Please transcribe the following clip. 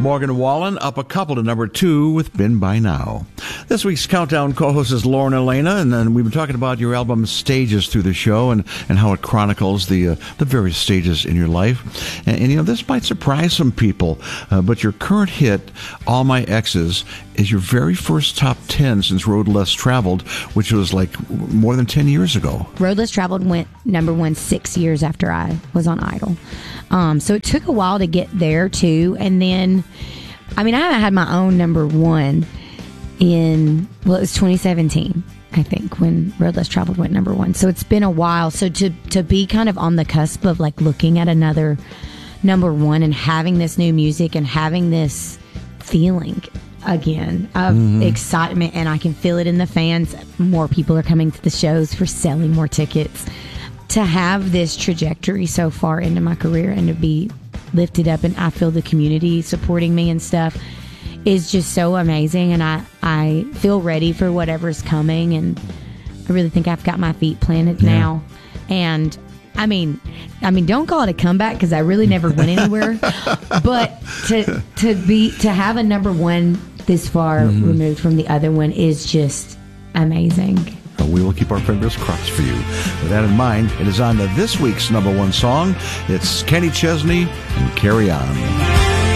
Morgan Wallen up a couple to number 2 with Been By Now. This week's Countdown co-host is Lauren Elena, and then we've been talking about your album Stages through the show and how it chronicles the various stages in your life. And this might surprise some people, but your current hit, All My Exes, is your very first top 10 since Road Less Traveled, which was like more than 10 years ago. Road Less Traveled went number 1 6 years after I was on Idol. So it took a while to get there, too. And then, I haven't had my own number 1 it was 2017, I think, when Road Less Traveled went number 1. So it's been a while. So to be kind of on the cusp of like looking at another number 1 and having this new music and having this feeling again of excitement, and I can feel it in the fans. More people are coming to the shows for selling more tickets. To have this trajectory so far into my career and to be lifted up, and I feel the community supporting me and stuff, is just so amazing. And I feel ready for whatever's coming, and I really think I've got my feet planted now. And don't call it a comeback, because I really never went anywhere. But to have a number 1 this far removed from the other one is just amazing. We will keep our fingers crossed for you. With that in mind, it is on to this week's number 1 song. It's Kenny Chesney and Carry On.